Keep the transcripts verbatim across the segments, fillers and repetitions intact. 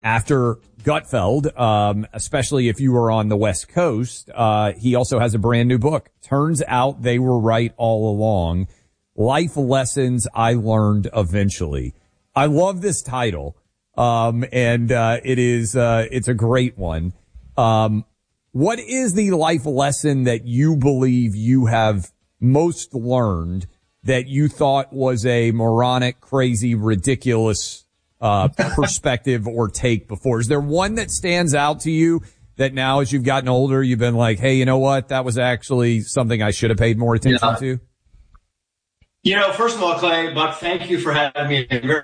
after Gutfeld, um, especially if you were on the West Coast, uh, he also has a brand new book. Turns out they were right all along. Life Lessons I Learned Eventually. I love this title. Um, and, uh, it is, uh, it's a great one. Um, what is the life lesson that you believe you have most learned that you thought was a moronic, crazy, ridiculous, uh, perspective or take before? Is there one that stands out to you that now as you've gotten older, you've been like, hey, you know what? That was actually something I should have paid more attention yeah. to? You know, first of all, Clay, Buck, thank you for having me. Very, very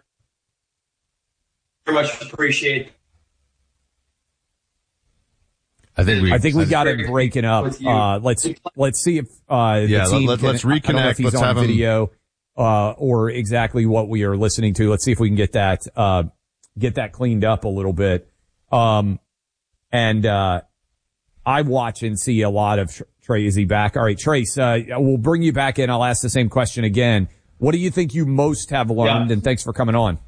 much appreciate. I think we. I think we got it breaking up. Uh, let's let's see if uh, yeah. the team let, can, let's reconnect. I don't know if he's let's on have video uh, or exactly what we are listening to. Let's see if we can get that uh, get that cleaned up a little bit. Um, and uh, I watch and see a lot of. Trey, is he back? All right, Trace, uh, we'll bring you back in. I'll ask the same question again. What do you think you most have learned? Yeah. And thanks for coming on.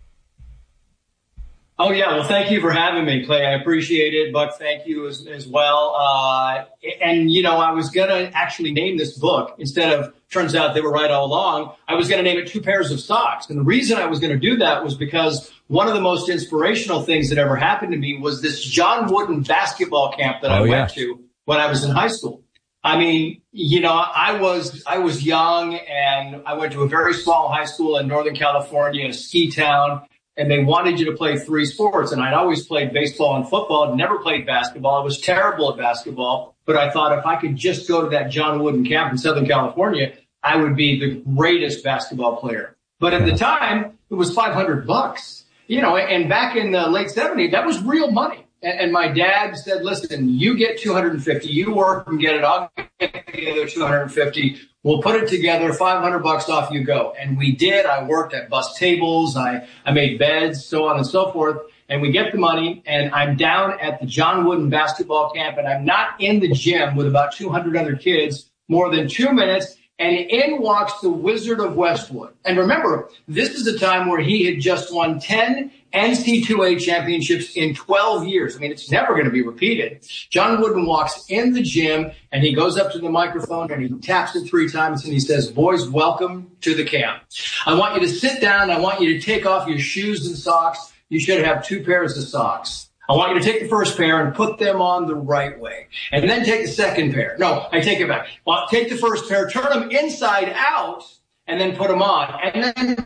Oh, yeah. Well, thank you for having me, Clay. I appreciate it. Buck, thank you as, as well. Uh, and, you know, I was going to actually name this book instead of, turns out they were right all along. I was going to name it Two Pairs of Socks. And the reason I was going to do that was because one of the most inspirational things that ever happened to me was this John Wooden basketball camp that oh, I yeah. went to when I was in high school. I mean, you know, I was, I was young and I went to a very small high school in Northern California, a ski town, and they wanted you to play three sports. And I'd always played baseball and football, never played basketball. I was terrible at basketball, but I thought if I could just go to that John Wooden camp in Southern California, I would be the greatest basketball player. But at the time, it was five hundred bucks, you know, and back in the late seventies, that was real money. And my dad said, listen, you get two hundred fifty, you work and get it, I'll get the other two hundred fifty. We'll put it together, five hundred bucks off you go. And we did. I worked at bus tables. I, I made beds, so on and so forth. And we get the money and I'm down at the John Wooden basketball camp and I'm not in the gym with about two hundred other kids more than two minutes. And in walks the Wizard of Westwood. And remember, this is a time where he had just won ten N C double A championships in twelve years. I mean, it's never going to be repeated. John Wooden walks in the gym and he goes up to the microphone and he taps it three times and he says, boys, welcome to the camp. I want you to sit down. I want you to take off your shoes and socks. You should have two pairs of socks. I want you to take the first pair and put them on the right way. And then take the second pair. No, I take it back. Well, take the first pair, turn them inside out, and then put them on. And then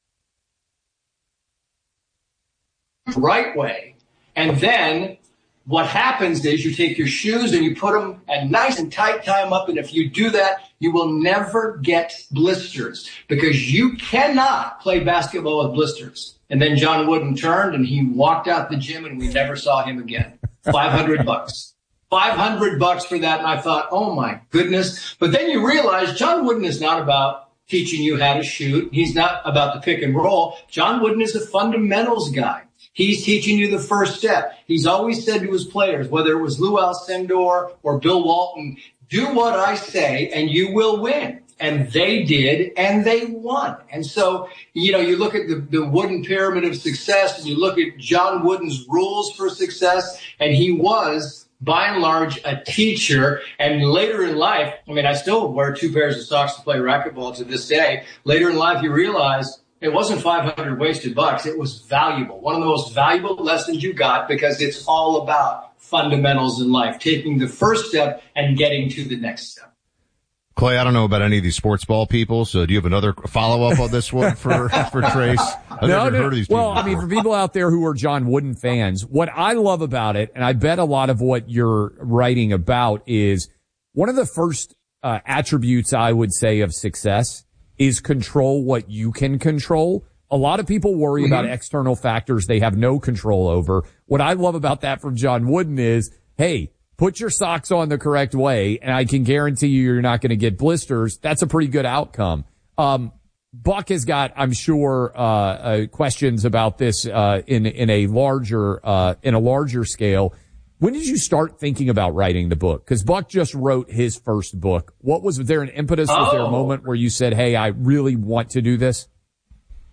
right way. And then what happens is you take your shoes and you put them and nice and tight, tie them up. And if you do that, you will never get blisters because you cannot play basketball with blisters. And then John Wooden turned and he walked out the gym and we never saw him again. five hundred bucks. five hundred bucks for that. And I thought, oh my goodness. But then you realize John Wooden is not about teaching you how to shoot. He's not about the pick and roll. John Wooden is a fundamentals guy. He's teaching you the first step. He's always said to his players, whether it was Lou Alcindor or Bill Walton, do what I say and you will win. And they did, and they won. And so, you know, you look at the, the Wooden Pyramid of Success, and you look at John Wooden's rules for success, and he was, by and large, a teacher. And later in life, I mean, I still wear two pairs of socks to play racquetball to this day. Later in life, you realize it wasn't five hundred wasted bucks. It was valuable. One of the most valuable lessons you got because it's all about fundamentals in life, taking the first step and getting to the next step. Clay, I don't know about any of these sports ball people, so do you have another follow-up on this one for for Trace? I've no, never no. heard of these people Well, I mean, for people out there who are John Wooden fans, what I love about it, and I bet a lot of what you're writing about is one of the first uh, attributes I would say of success is control what you can control. A lot of people worry mm-hmm. about external factors they have no control over. What I love about that from John Wooden is, hey, put your socks on the correct way, and I can guarantee you you're not going to get blisters. That's a pretty good outcome. Um, Buck has got, I'm sure, uh, uh questions about this uh in in a larger uh in a larger scale. When did you start thinking about writing the book? Because Buck just wrote his first book. What was, was there an impetus? Oh. Was there a moment where you said, "Hey, I really want to do this"?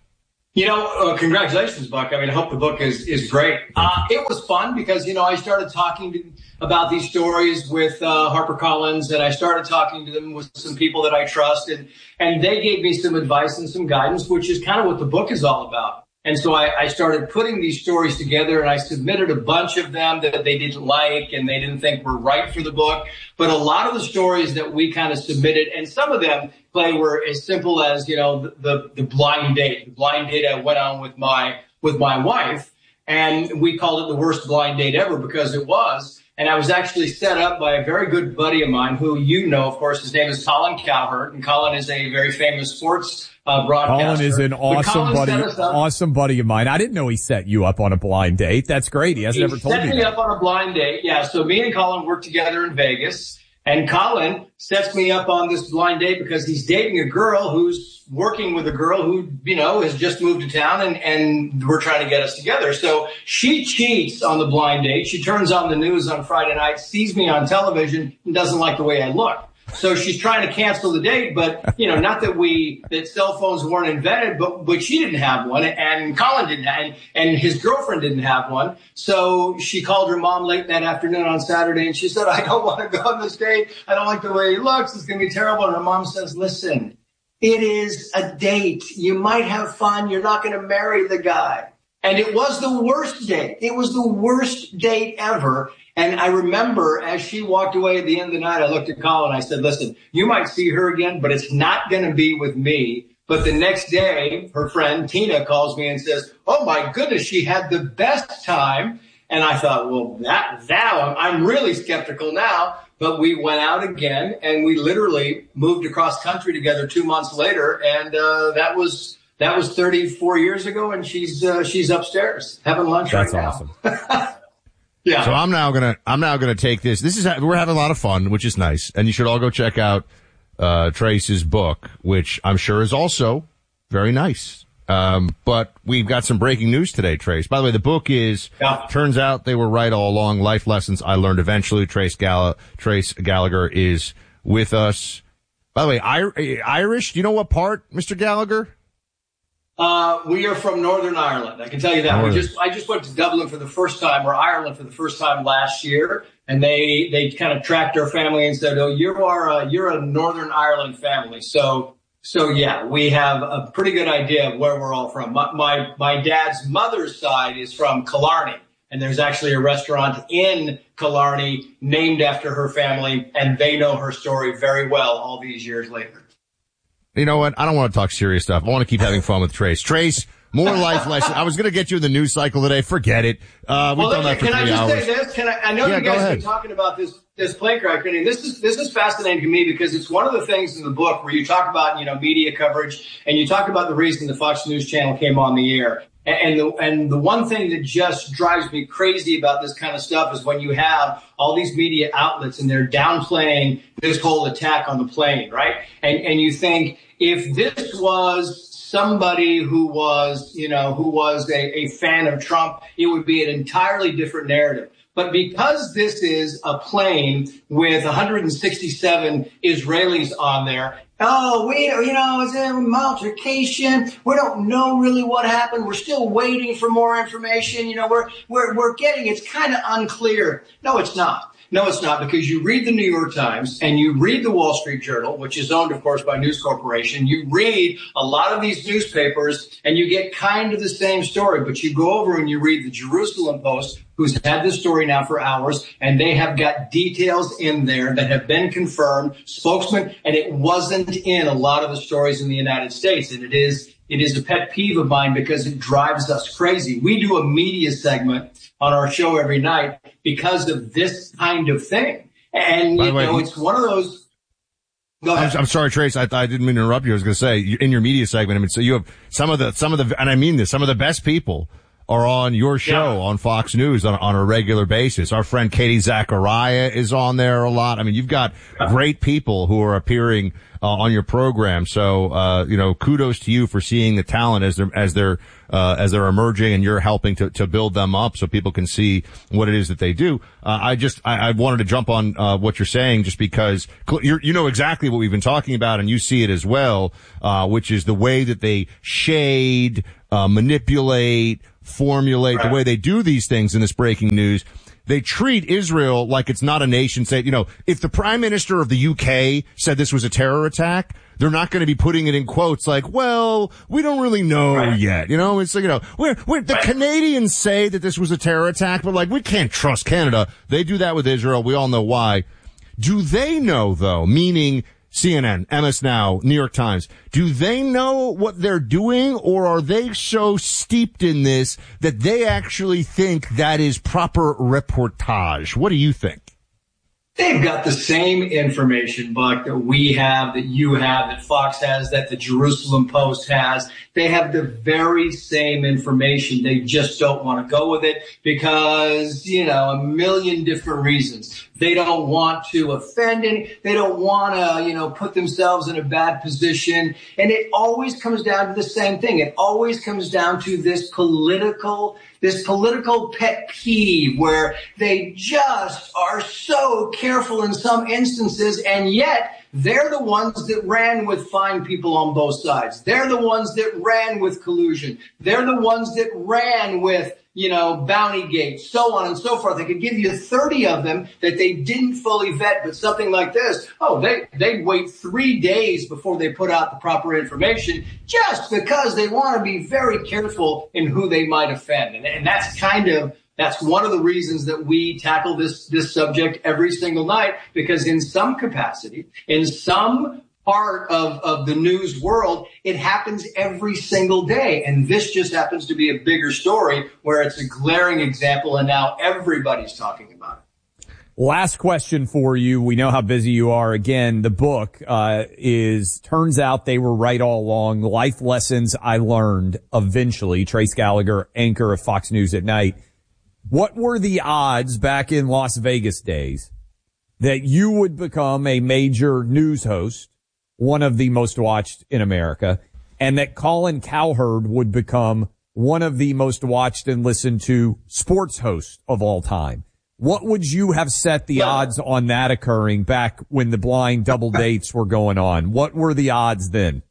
You know, uh, congratulations, Buck. I mean, I hope the book is, is great. Uh, it was fun because, you know, I started talking to, about these stories with uh, HarperCollins, and I started talking to them with some people that I trust, and, and they gave me some advice and some guidance, which is kind of what the book is all about. And so I, I started putting these stories together, and I submitted a bunch of them that they didn't like and they didn't think were right for the book. But a lot of the stories that we kind of submitted, and some of them, Clay, were as simple as, you know, the, the, the blind date, the blind date I went on with my, with my wife. And we called it the worst blind date ever because it was. And I was actually set up by a very good buddy of mine who you know, of course. His name is Colin Cowherd, and Colin is a very famous sports uh, broadcaster. Colin is an awesome buddy, awesome buddy of mine. I didn't know he set you up on a blind date. That's great. He hasn't he ever told me set me that. up on a blind date. Yeah, so me and Colin worked together in Vegas. And Colin sets me up on this blind date because he's dating a girl who's working with a girl who, you know, has just moved to town, and, and we're trying to get us together. So she cheats on the blind date. She turns on the news on Friday night, sees me on television, and doesn't like the way I look. So she's trying to cancel the date, but, you know, not that we, that cell phones weren't invented, but, but she didn't have one, and Colin didn't have, and, and his girlfriend didn't have one. So she called her mom late that afternoon on Saturday, and she said, I don't want to go on this date. I don't like the way he looks. It's going to be terrible. And her mom says, listen, it is a date. You might have fun. You're not going to marry the guy. And it was the worst date. It was the worst date ever. And I remember as she walked away at the end of the night, I looked at Colin. I said, listen, you might see her again, but it's not going to be with me. But the next day, her friend Tina calls me and says, oh, my goodness, she had the best time. And I thought, well, that now I'm really skeptical now. But we went out again, and we literally moved across country together two months later. And uh, that was that was thirty-four years ago. And she's uh, she's upstairs having lunch That's right awesome. now. Yeah. So I'm now gonna, I'm now gonna take this. This is, we're having a lot of fun, which is nice. And you should all go check out, uh, Trace's book, which I'm sure is also very nice. Um, but we've got some breaking news today, Trace. By the way, the book is, yeah. turns out they were right all along. Life lessons I learned eventually. Trace Gall- Trace Gallagher is with us. By the way, I- Irish, do you know what part, Mister Gallagher? Uh, we are from Northern Ireland. I can tell you that. Northern. We just, I just went to Dublin for the first time, or Ireland for the first time last year, and they, they kind of tracked our family and said, "Oh, you are a, you're a Northern Ireland family." So, so yeah, we have a pretty good idea of where we're all from. My, my, my dad's mother's side is from Killarney, and there's actually a restaurant in Killarney named after her family, and they know her story very well all these years later. You know what? I don't want to talk serious stuff. I want to keep having fun with Trace. Trace, more life lessons. I was going to get you in the news cycle today. Forget it. Uh, we've well, done that for can three I just hours. say this? Can I, I know Yeah, you go guys have ahead. been talking about this, this plane crash training. This is, this is fascinating to me because it's one of the things in the book where you talk about, you know, media coverage, and you talk about the reason the Fox News Channel came on the air. And the, and the one thing that just drives me crazy about this kind of stuff is when you have all these media outlets and they're downplaying this whole attack on the plane, right? And, and you think, if this was somebody who was, you know, who was a, a fan of Trump, it would be an entirely different narrative. But because this is a plane with one hundred sixty-seven Israelis on there, oh, we, you know, it's an altercation. We don't know really what happened. We're still waiting for more information. You know, we're, we're, we're getting, it's kind of unclear. No, it's not. No, it's not, because you read the New York Times and you read the Wall Street Journal, which is owned, of course, by News Corporation. You read a lot of these newspapers and you get kind of the same story, but you go over and you read the Jerusalem Post, who's had this story now for hours, and they have got details in there that have been confirmed, spokesman, and it wasn't in a lot of the stories in the United States. And it is, it is a pet peeve of mine because it drives us crazy. We do a media segment on our show every night because of this kind of thing. And, you way, know, it's one of those. Go ahead. I'm, I'm sorry, Trace. I, I didn't mean to interrupt you. I was going to say, you- in your media segment, I mean, so you have some of the, some of the, and I mean this, some of the best people are on your show Yeah. on Fox News on, on a regular basis. Our friend Katie Zachariah is on there a lot. I mean, you've got great people who are appearing uh, on your program. So, uh, you know, kudos to you for seeing the talent as they're, as they're, uh, as they're emerging, and you're helping to, to build them up so people can see what it is that they do. Uh, I just, I, I wanted to jump on, uh, what you're saying just because you're, you know exactly what we've been talking about, and you see it as well, uh, which is the way that they shade, uh, manipulate, formulate, right. The way they do these things in this breaking news. They treat Israel like it's not a nation state. You know, if the prime minister of the U K said this was a terror attack, they're not going to be putting it in quotes like, well, we don't really know right. yet. You know, it's like, you know, we're, we're, the right. Canadians say that this was a terror attack, but like, we can't trust Canada. They do that with Israel. We all know why. Do they know though? Meaning C N N, M S Now, New York Times, do they know what they're doing, or are they so steeped in this that they actually think that is proper reportage? What do you think? They've got the same information, Buck, that we have, that you have, that Fox has, that the Jerusalem Post has. They have the very same information. They just don't want to go with it because, you know, a million different reasons. They don't want to offend any. They don't want to, you know, put themselves in a bad position. And it always comes down to the same thing. It always comes down to this political This political pet peeve where they just are so careful in some instances, and yet they're the ones that ran with fine people on both sides. They're the ones that ran with collusion. They're the ones that ran with, you know, bounty gates, so on and so forth. They could give you thirty of them that they didn't fully vet, but something like this, oh, they, they'd wait three days before they put out the proper information just because they want to be very careful in who they might offend. And, and that's kind of, that's one of the reasons that we tackle this, this subject every single night, because in some capacity, in some part of, of the news world, it happens every single day. And this just happens to be a bigger story where it's a glaring example, and now everybody's talking about it. Last question for you. We know how busy you are. Again, the book uh is, turns out they were right all along. Life Lessons I Learned Eventually. Trace Gallagher, anchor of Fox News at Night. What were the odds back in Las Vegas days that you would become a major news host, one of the most watched in America, and that Colin Cowherd would become one of the most watched and listened to sports hosts of all time? What would you have set the well, odds on that occurring back when the blind double dates were going on? What were the odds then?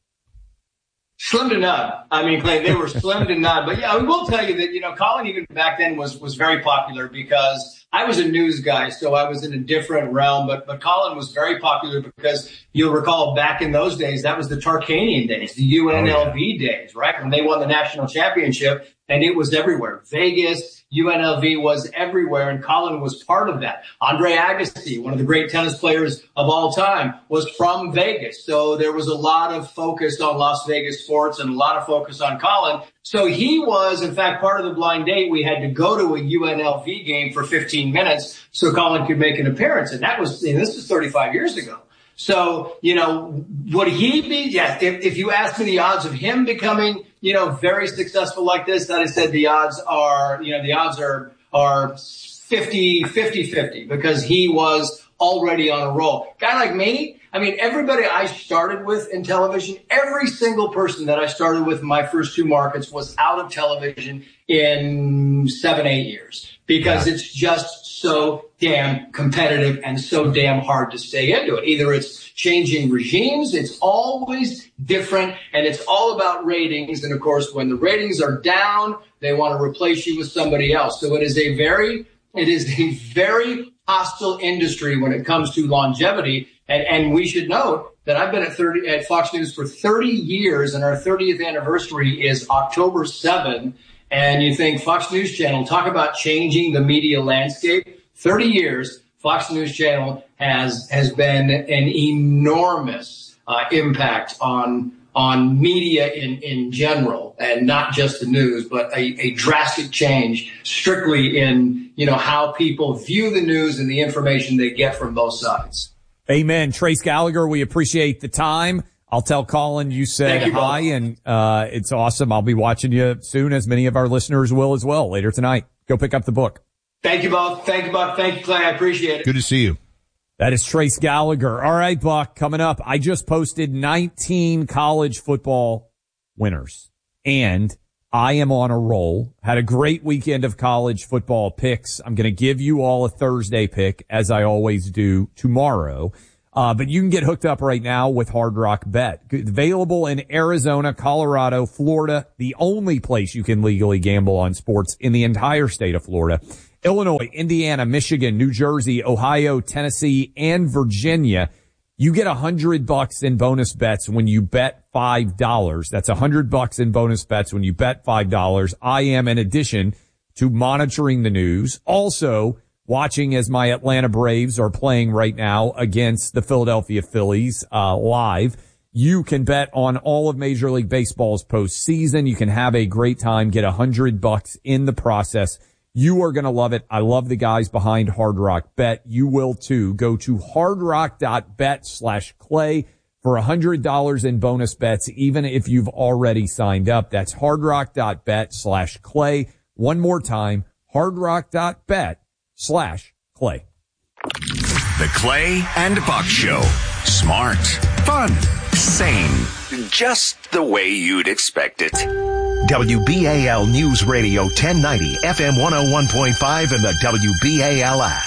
Slim to none. I mean, Clay, they were slim to none. But yeah, I will tell you that, you know, Colin even back then was, was very popular because I was a news guy, so I was in a different realm. But, but Colin was very popular because you'll recall back in those days, that was the Tarkanian days, the U N L V oh, yeah. days, right? When they won the national championship, and it was everywhere. Vegas, U N L V was everywhere, and Colin was part of that. Andre Agassi, one of the great tennis players of all time, was from Vegas. So there was a lot of focus on Las Vegas sports and a lot of focus on Colin. So he was, in fact, part of the blind date. We had to go to a U N L V game for fifteen minutes so Colin could make an appearance. And that was, and this is thirty-five years ago. So, you know, would he be? Yeah, if, if you ask me the odds of him becoming, you know, very successful like this, that I said the odds are, you know, the odds are, are fifty, fifty, fifty, because he was already on a roll. Guy like me, I mean, everybody I started with in television, every single person that I started with in my first two markets was out of television in seven, eight years, because yeah. it's just so damn competitive and so damn hard to stay into it. Either it's changing regimes, it's always different, and it's all about ratings. And of course, when the ratings are down, they want to replace you with somebody else. So it is a very, it is a very hostile industry when it comes to longevity. And, and we should note that I've been at thirty at Fox News for thirty years, and our thirtieth anniversary is October seventh. And you think Fox News Channel, talk about changing the media landscape. thirty years, Fox News Channel has has been an enormous uh, impact on on media in, in general, and not just the news, but a, a drastic change strictly in, you know, how people view the news and the information they get from both sides. Amen. Trace Gallagher, we appreciate the time. I'll tell Colin you said you, hi, both. and uh it's awesome. I'll be watching you soon, as many of our listeners will as well, later tonight. Go pick up the book. Thank you both. Thank you, Bob. Thank you, Clay. I appreciate it. Good to see you. That is Trace Gallagher. All right, Buck, coming up, I just posted nineteen college football winners, and I am on a roll. Had a great weekend of college football picks. I'm going to give you all a Thursday pick, as I always do, tomorrow. Uh, but you can get hooked up right now with Hard Rock Bet. Available in Arizona, Colorado, Florida, the only place you can legally gamble on sports in the entire state of Florida. Illinois, Indiana, Michigan, New Jersey, Ohio, Tennessee, and Virginia. You get a hundred bucks in bonus bets when you bet five dollars. That's a hundred bucks in bonus bets when you bet five dollars. I am, in addition to monitoring the news, also watching as my Atlanta Braves are playing right now against the Philadelphia Phillies, uh, live. You can bet on all of Major League Baseball's postseason. You can have a great time, get a hundred bucks in the process. You are going to love it. I love the guys behind Hard Rock Bet. You will too. Go to hardrock.bet slash clay for one hundred dollars in bonus bets, even if you've already signed up. That's hardrock.bet slash clay. One more time, hardrock.bet slash clay. The Clay and Buck Show. Smart, fun, sane. Just the way you'd expect it. W B A L News Radio ten ninety, F M one oh one point five, and the W B A L app.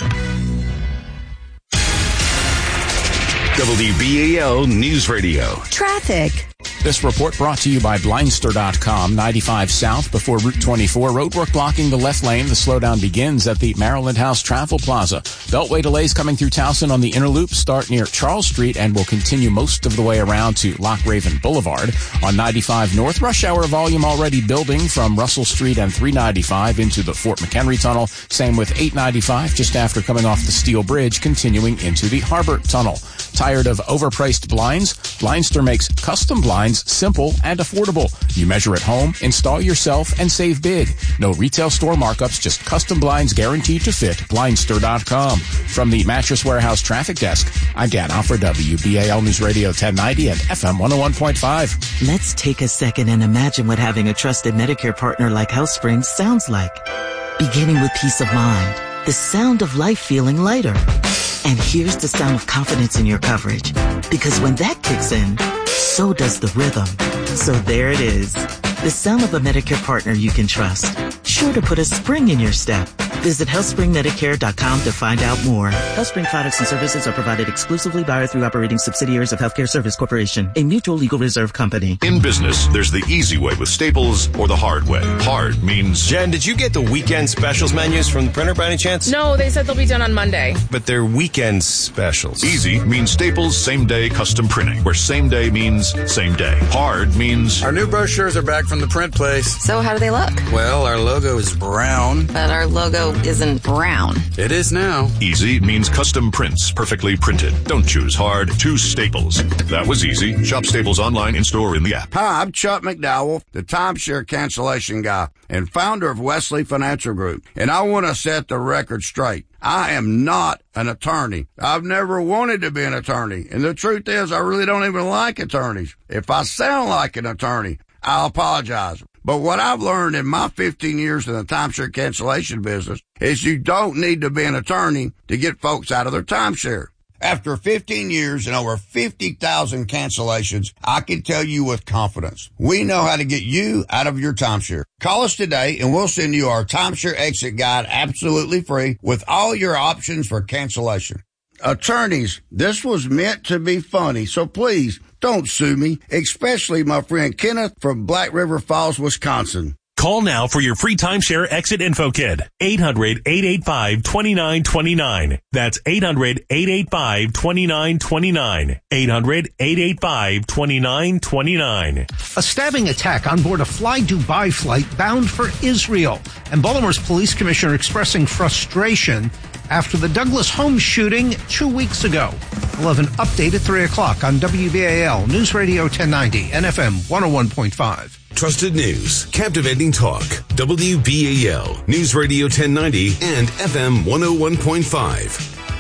W B A L News Radio. Traffic. This report brought to you by Blindster dot com. ninety-five south before Route twenty-four. Roadwork blocking the left lane. The slowdown begins at the Maryland House Travel Plaza. Beltway delays coming through Towson on the inner loop start near Charles Street and will continue most of the way around to Loch Raven Boulevard. On ninety-five north, rush hour volume already building from Russell Street and three ninety-five into the Fort McHenry Tunnel. Same with eight ninety-five just after coming off the Steel Bridge, continuing into the Harbor Tunnel. Tired of overpriced blinds? Blindster makes custom blinds simple and affordable. You measure at home, install yourself, and save big. No retail store markups, just custom blinds guaranteed to fit. Blindster dot com. From the Mattress Warehouse Traffic Desk, I'm Dan Alford, W B A L News Radio ten ninety and F M one oh one point five. Let's take a second and imagine what having a trusted Medicare partner like HealthSpring sounds like. Beginning with peace of mind, the sound of life feeling lighter. And here's the sound of confidence in your coverage. Because when that kicks in, so does the rhythm. So there it is. The sound of a Medicare partner you can trust. Sure to put a spring in your step. Visit health spring medicare dot com to find out more. HealthSpring products and services are provided exclusively by or through operating subsidiaries of Healthcare Service Corporation, a mutual legal reserve company. In business, there's the easy way with Staples or the hard way. Hard means... Jen, did you get the weekend specials menus from the printer by any chance? No, they said they'll be done on Monday. But they're weekend specials. Easy means Staples same-day custom printing, where same day means same day. Hard means... Our new brochures are back from the print place. So how do they look? Well, our logo is brown. But our logo isn't brown. It is now. Easy means custom prints, perfectly printed. Don't choose hard, choose Staples. That was easy. Shop Staples online, in-store, in the app. Hi, I'm Chuck McDowell, the timeshare cancellation guy and founder of Wesley Financial Group. And I want to set the record straight. I am not an attorney. I've never wanted to be an attorney. And the truth is, I really don't even like attorneys. If I sound like an attorney, I'll apologize. But what I've learned in my fifteen years in the timeshare cancellation business is you don't need to be an attorney to get folks out of their timeshare. After fifteen years and over fifty thousand cancellations, I can tell you with confidence, we know how to get you out of your timeshare. Call us today and we'll send you our timeshare exit guide absolutely free with all your options for cancellation. Attorneys, this was meant to be funny, so please don't sue me, especially my friend Kenneth from Black River Falls, Wisconsin. Call now for your free timeshare exit info kit. eight hundred, eight eight five, two nine two nine. That's eight hundred, eight eight five, two nine two nine. eight hundred, eight eight five, two nine two nine. A stabbing attack on board a Fly Dubai flight bound for Israel. And Baltimore's police commissioner expressing frustration after the Douglas Holmes shooting two weeks ago. We'll have an update at three o'clock on W B A L News Radio ten ninety and F M one oh one point five. Trusted news, captivating talk, W B A L News Radio ten ninety and F M one oh one point five.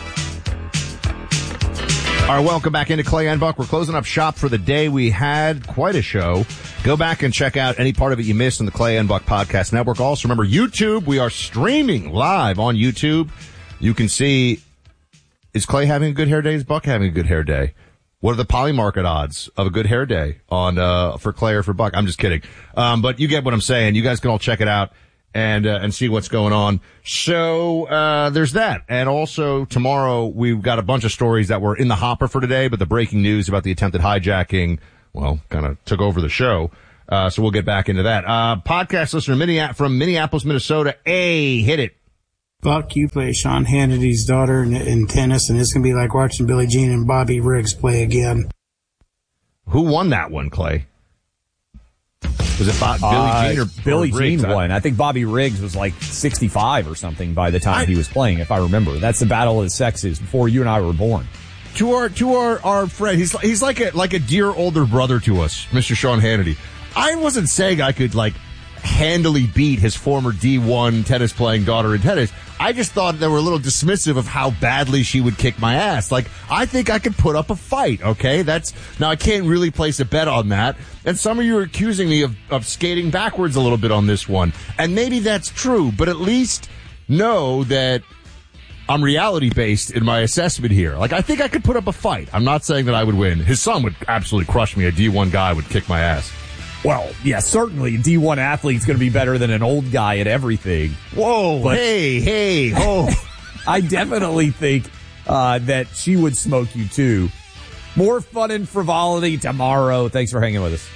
All right, welcome back into Clay and Buck. We're closing up shop for the day. We had quite a show. Go back and check out any part of it you missed on the Clay and Buck Podcast Network. Also, remember YouTube. We are streaming live on YouTube. You can see Is Clay having a good hair day? Is Buck having a good hair day? What are the poly market odds of a good hair day on, uh, for Clay or for Buck? I'm just kidding. Um, but you get what I'm saying. You guys can all check it out and, uh, and see what's going on. So, uh, there's that. And also tomorrow we've got a bunch of stories that were in the hopper for today, but the breaking news about the attempted hijacking, well, kind of took over the show. Uh, so we'll get back into that. Uh, podcast listener Minneap- from Minneapolis, Minnesota. A, hit it. Buck, you play Sean Hannity's daughter in, in tennis, and it's going to be like watching Billie Jean and Bobby Riggs play again. Who won that one, Clay? Was it Bob, Billie uh, Jean or Billie or Jean Riggs? won? I think Bobby Riggs was like sixty-five or something by the time I, he was playing, if I remember. That's the battle of the sexes before you and I were born. To our to our our friend, he's he's like a like a dear older brother to us, Mister Sean Hannity. I wasn't saying I could like handily beat his former D one tennis playing daughter in tennis. I just thought they were a little dismissive of how badly she would kick my ass. Like, I think I could put up a fight, okay? That's, now I can't really place a bet on that. And some of you are accusing me of, of skating backwards a little bit on this one. And maybe that's true, but at least know that I'm reality based in my assessment here. Like, I think I could put up a fight. I'm not saying that I would win. His son would absolutely crush me. A D one guy would kick my ass. Well, yeah, certainly a D one athlete's going to be better than an old guy at everything. Whoa, but hey, hey, oh. I definitely think uh, that she would smoke you too. More fun and frivolity tomorrow. Thanks for hanging with us.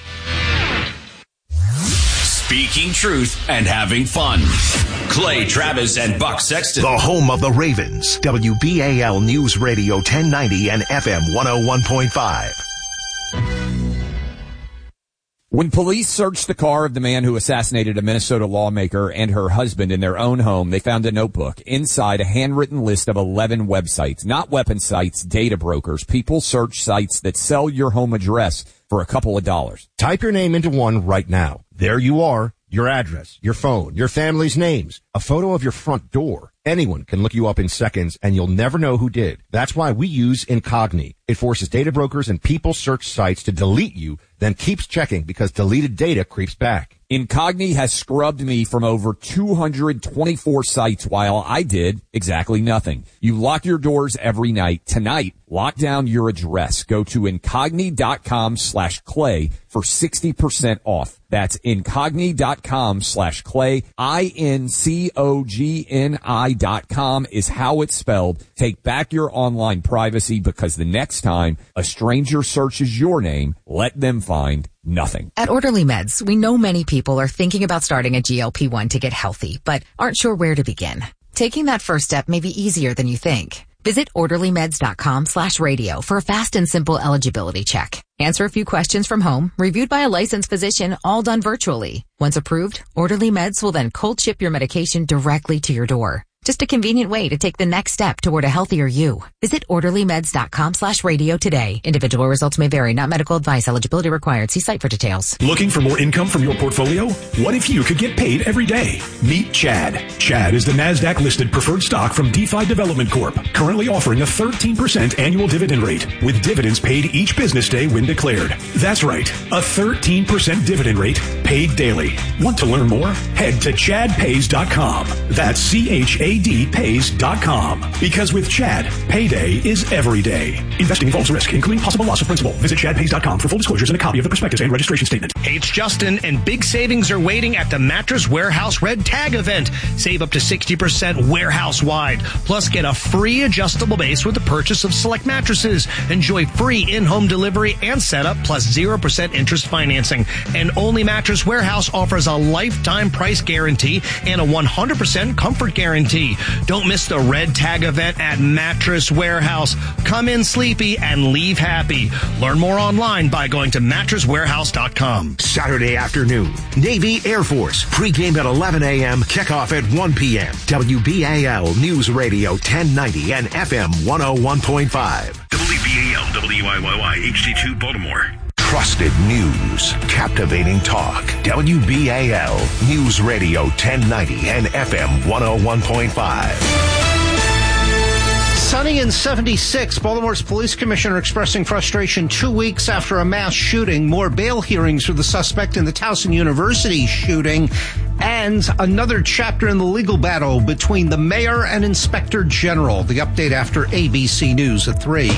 Speaking truth and having fun. Clay Travis and Buck Sexton. The home of the Ravens. W B A L News Radio ten ninety and F M one oh one point five. When police searched the car of the man who assassinated a Minnesota lawmaker and her husband in their own home, they found a notebook. Inside, a handwritten list of eleven websites, not weapon sites, data brokers, people search sites that sell your home address for a couple of dollars. Type your name into one right now. There you are, your address, your phone, your family's names, a photo of your front door. Anyone can look you up in seconds and you'll never know who did. That's why we use Incogni. It forces data brokers and people search sites to delete you, then keeps checking because deleted data creeps back. Incogni has scrubbed me from over two hundred twenty-four sites while I did exactly nothing. You lock your doors every night. Tonight, lock down your address. Go to incogni.com slash clay for sixty percent off. That's incogni.com slash clay. I N C O G N I dot com is how it's spelled. Take back your online privacy because the next time a stranger searches your name, let them find nothing. At Orderly Meds, we know many people are thinking about starting a G L P one to get healthy, but aren't sure where to begin. Taking that first step may be easier than you think. Visit orderlymeds.com slash radio for a fast and simple eligibility check. Answer a few questions from home, reviewed by a licensed physician, all done virtually. Once approved, Orderly Meds will then cold ship your medication directly to your door. Just a convenient way to take the next step toward a healthier you. Visit orderlymeds.com slash radio today. Individual results may vary, not medical advice. Eligibility required. See site for details. Looking for more income from your portfolio? What if you could get paid every day? Meet Chad. Chad is the NASDAQ-listed preferred stock from DeFi Development Corp, currently offering a thirteen percent annual dividend rate, with dividends paid each business day when declared. That's right, a thirteen percent dividend rate paid daily. Want to learn more? Head to chad pays dot com. That's C H A D pays dot com. Because with Chad, payday is every day. Investing involves risk, including possible loss of principal. Visit chad pays dot com for full disclosures and a copy of the prospectus and registration statement. Hey, it's Justin, and big savings are waiting at the Mattress Warehouse Red Tag event. Save up to sixty percent warehouse-wide. Plus, get a free adjustable base with the purchase of select mattresses. Enjoy free in-home delivery and setup, plus zero percent interest financing. And only Mattress Warehouse offers a lifetime price guarantee and a one hundred percent comfort guarantee. Don't miss the Red Tag event at Mattress Warehouse. Come in sleepy and leave happy. Learn more online by going to mattress warehouse dot com. Saturday afternoon, Navy Air Force. Pregame at eleven a.m., kickoff at one p.m. W B A L News Radio ten ninety and F M one oh one point five. W B A L W I Y Y H D two Baltimore. Trusted news, captivating talk. W B A L News Radio ten ninety and F M one oh one point five. Sunny and seventy-six. Baltimore's police commissioner expressing frustration two weeks after a mass shooting. More bail hearings for the suspect in the Towson University shooting. And And another chapter in the legal battle between the mayor and inspector general. The update after A B C News at three.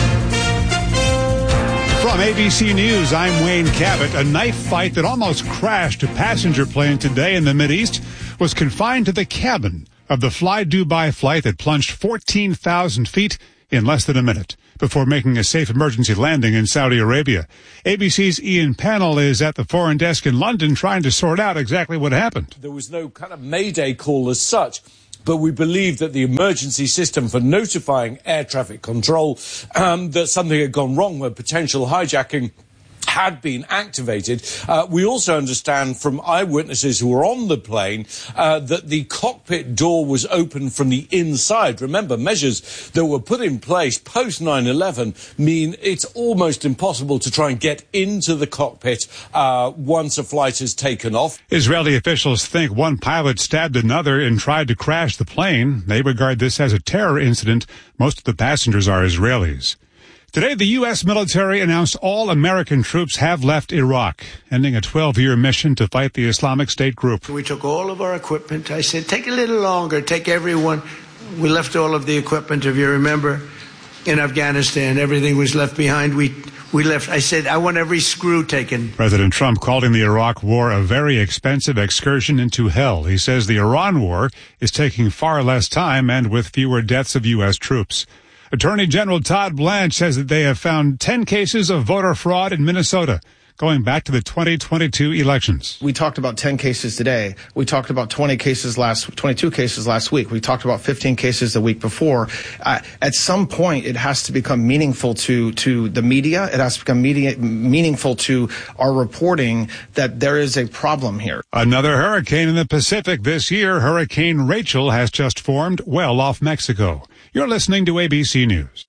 From A B C News, I'm Wayne Cabot. A knife fight that almost crashed a passenger plane today in the Mideast was confined to the cabin of the Fly Dubai flight that plunged fourteen thousand feet in less than a minute before making a safe emergency landing in Saudi Arabia. A B C's Ian Pannell is at the foreign desk in London trying to sort out exactly what happened. There was no kind of mayday call as such, but we believe that the emergency system for notifying air traffic control um, that something had gone wrong with potential hijacking had been activated. Uh, we also understand from eyewitnesses who were on the plane uh, that the cockpit door was open from the inside. Remember, measures that were put in place post nine eleven mean it's almost impossible to try and get into the cockpit uh, once a flight has taken off. Israeli officials think one pilot stabbed another and tried to crash the plane. They regard this as a terror incident. Most of the passengers are Israelis. Today, the U S military announced all American troops have left Iraq, ending a twelve-year mission to fight the Islamic State group. We took all of our equipment. I said, take a little longer, take everyone. We left all of the equipment, if you remember, in Afghanistan. Everything was left behind. We we left. I said, I want every screw taken. President Trump called the Iraq war a very expensive excursion into hell. He says the Iran war is taking far less time and with fewer deaths of U S troops. Attorney General Todd Blanche says that they have found ten cases of voter fraud in Minnesota going back to the twenty twenty-two elections. We talked about ten cases today. We talked about twenty cases last, twenty-two cases last week. We talked about fifteen cases the week before. Uh, at some point, it has to become meaningful to, to the media. It has to become media, meaningful to our reporting that there is a problem here. Another hurricane in the Pacific this year. Hurricane Rachel has just formed well off Mexico. You're listening to A B C News.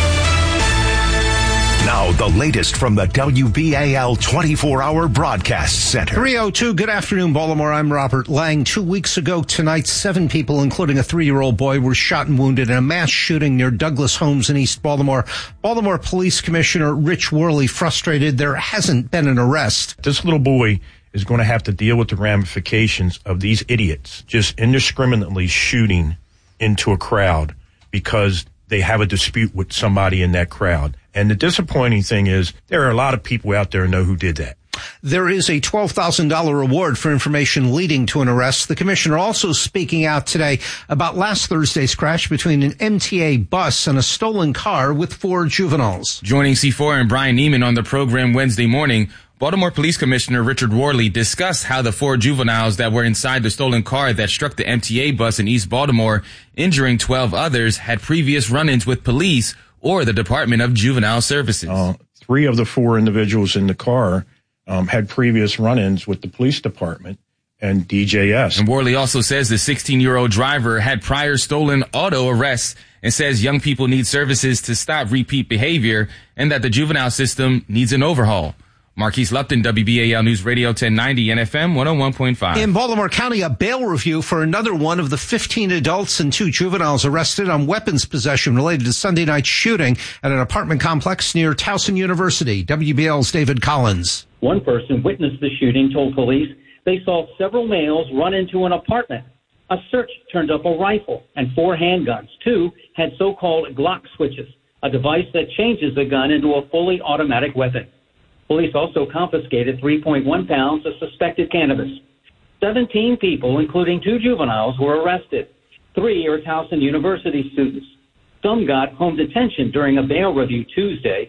Now, the latest from the W B A L twenty-four hour Broadcast Center. three oh two, good afternoon, Baltimore. I'm Robert Lang. Two weeks ago tonight, seven people, including a three-year-old boy, were shot and wounded in a mass shooting near Douglas Homes in East Baltimore. Baltimore Police Commissioner Rich Worley frustrated there hasn't been an arrest. This little boy is going to have to deal with the ramifications of these idiots just indiscriminately shooting into a crowd because they have a dispute with somebody in that crowd. And the disappointing thing is there are a lot of people out there who know who did that. There is a twelve thousand dollars reward for information leading to an arrest. The commissioner also speaking out today about last Thursday's crash between an M T A bus and a stolen car with four juveniles. Joining C four and Brian Neiman on the program Wednesday morning, Baltimore Police Commissioner Richard Worley discussed how the four juveniles that were inside the stolen car that struck the M T A bus in East Baltimore, injuring twelve others, had previous run-ins with police or the Department of Juvenile Services. Uh, three of the four individuals in the car um, had previous run-ins with the police department and D J S. And Worley also says the sixteen-year-old driver had prior stolen auto arrests and says young people need services to stop repeat behavior and that the juvenile system needs an overhaul. Marquise Lupton, W B A L News Radio ten ninety and F M one oh one point five. In Baltimore County, a bail review for another one of the fifteen adults and two juveniles arrested on weapons possession related to Sunday night's shooting at an apartment complex near Towson University. W B L's David Collins. One person witnessed the shooting told police they saw several males run into an apartment. A search turned up a rifle and four handguns. Two had so-called Glock switches, a device that changes the gun into a fully automatic weapon. Police also confiscated three point one pounds of suspected cannabis. seventeen people, including two juveniles, were arrested. Three are Towson University students. Some got home detention during a bail review Tuesday.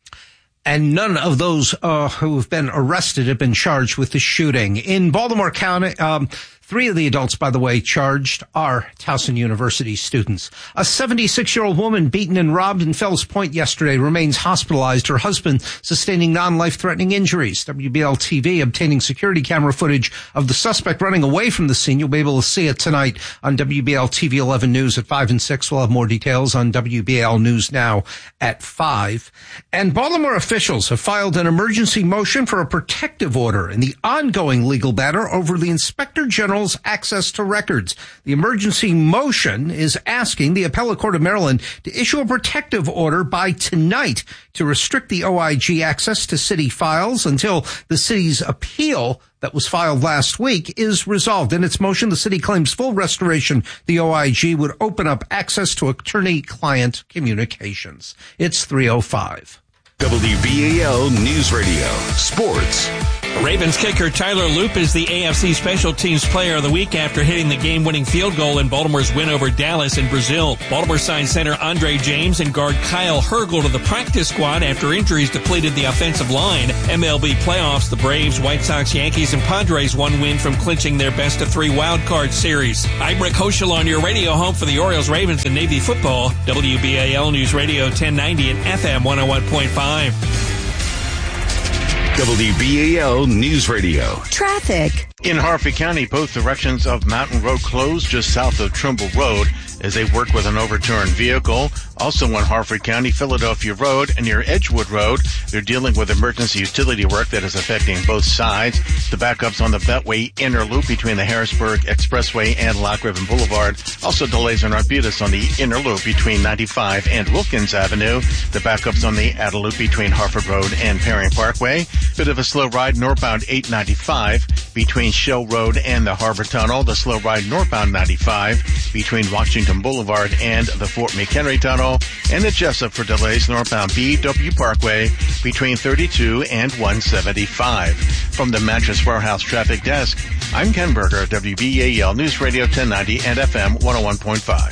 And none of those uh, who have been arrested have been charged with the shooting. In Baltimore County, um, three of the adults, by the way, charged are Towson University students. A seventy-six-year-old woman beaten and robbed in Fells Point yesterday remains hospitalized, her husband sustaining non-life-threatening injuries. W B L T V obtaining security camera footage of the suspect running away from the scene. You'll be able to see it tonight on W B L T V eleven News at five and six. We'll have more details on W B L News Now at five. And Baltimore officials have filed an emergency motion for a protective order in the ongoing legal battle over the Inspector General criminals access to records. The emergency motion is asking the Appellate Court of Maryland to issue a protective order by tonight to restrict the O I G access to city files until the city's appeal that was filed last week is resolved. In its motion, the city claims full restoration of the O I G would open up access to attorney-client communications. It's three oh five. W B A L News Radio. Sports. Ravens kicker Tyler Loop is the A F C Special Teams Player of the Week after hitting the game-winning field goal in Baltimore's win over Dallas in Brazil. Baltimore signed center Andre James and guard Kyle Hergel to the practice squad after injuries depleted the offensive line. M L B playoffs, the Braves, White Sox, Yankees, and Padres one win from clinching their best-of-three wildcard series. I'm Rick Hoschel on your radio home for the Orioles, Ravens, and Navy football. W B A L News Radio ten ninety and F M one oh one point five. W B A L News Radio. Traffic. In Harford County, both directions of Mountain Road closed just south of Trimble Road as they work with an overturned vehicle. Also in Harford County, Philadelphia Road and near Edgewood Road, they're dealing with emergency utility work that is affecting both sides. The backups on the Beltway inner loop between the Harrisburg Expressway and Lock Riven Boulevard. Also delays in Arbutus on the inner loop between ninety-five and Wilkins Avenue. The backups on the outer loop between Harford Road and Perry Parkway. Bit of a slow ride northbound eight ninety-five between Shell Road and the Harbor Tunnel. The slow ride northbound ninety-five between Washington Boulevard and the Fort McHenry Tunnel. And the Jessup for delays northbound B W Parkway between thirty-two and one seventy-five. From the Mattress Warehouse Traffic Desk, I'm Ken Berger, W B A L News Radio ten ninety and F M one oh one point five.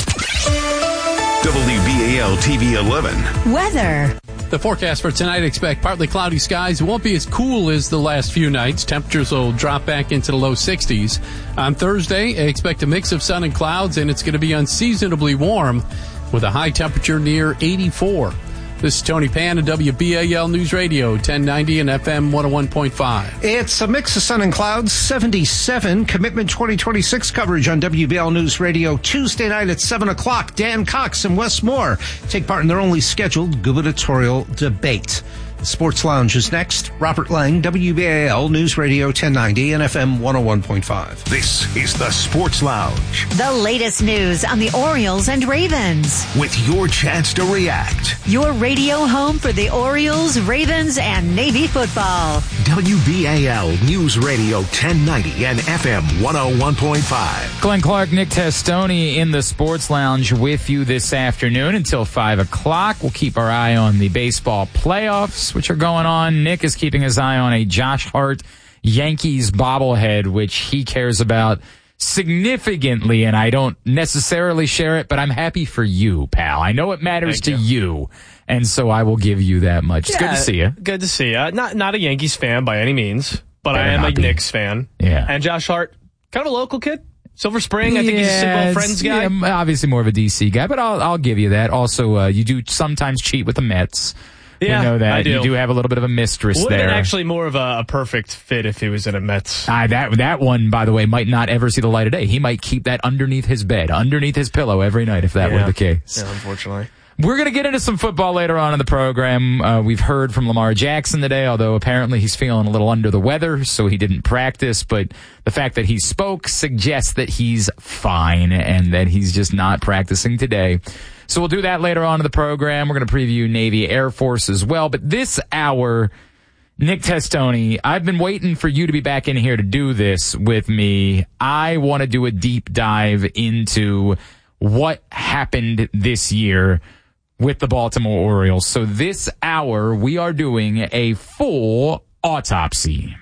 W B A L T V eleven. Weather. The forecast for tonight, expect partly cloudy skies. It won't be as cool as the last few nights. Temperatures will drop back into the low sixties. On Thursday, expect a mix of sun and clouds, and it's going to be unseasonably warm with a high temperature near eighty-four. This is Tony Pan at W B A L News Radio, ten ninety and F M one oh one point five. It's a mix of sun and clouds, seventy-seven. Commitment twenty twenty-six coverage on W B A L News Radio Tuesday night at seven o'clock. Dan Cox and Wes Moore take part in their only scheduled gubernatorial debate. The Sports Lounge is next. Robert Lang, W B A L News Radio ten ninety and F M one oh one point five. This is the Sports Lounge. The latest news on the Orioles and Ravens. With your chance to react. Your radio home for the Orioles, Ravens, and Navy football. W B A L News Radio ten ninety and F M one oh one point five. Glenn Clark, Nick Testoni in the Sports Lounge with you this afternoon until five o'clock. We'll keep our eye on the baseball playoffs, which are going on. Nick is keeping his eye on a Josh Hart Yankees bobblehead, which he cares about significantly, and I don't necessarily share it, but I'm happy for you, pal. I know it matters Thank to you. you, and so I will give you that much. It's yeah, good to see you. Good to see you. Not not a Yankees fan by any means, but Better I am a be. Knicks fan. Yeah. And Josh Hart, kind of a local kid. Silver Spring, I think he's a Simple Friends guy. Yeah, obviously more of a D C guy, but I'll I'll give you that. Also, uh, you do sometimes cheat with the Mets. Yeah, we know that. I do. You do have a little bit of a mistress Would there. have been actually more of a, a perfect fit if he was in a Mets. Ah, that that one, by the way, might not ever see the light of day. He might keep that underneath his bed, underneath his pillow every night if that yeah. were the case. Yeah, unfortunately. We're going to get into some football later on in the program. Uh, we've heard from Lamar Jackson today, although apparently he's feeling a little under the weather, so he didn't practice. But the fact that he spoke suggests that he's fine and that he's just not practicing today. So we'll do that later on in the program. We're going to preview Navy Air Force as well. But this hour, Nick Testoni, I've been waiting for you to be back in here to do this with me. I want to do a deep dive into what happened this year with the Baltimore Orioles. So this hour, we are doing a full autopsy.